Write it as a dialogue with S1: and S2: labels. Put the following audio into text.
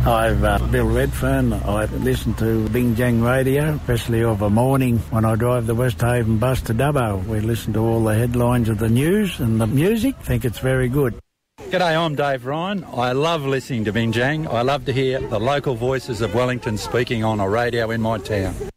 S1: I'm Bill Redfern. I listen to Binjang Radio, especially of a morning when I drive the Westhaven bus to Dubbo. We listen to all the headlines of the news and the music. I think it's very good.
S2: G'day, I'm Dave Ryan. I love listening to Binjang. I love to hear the local voices of Wellington speaking on a radio in my town.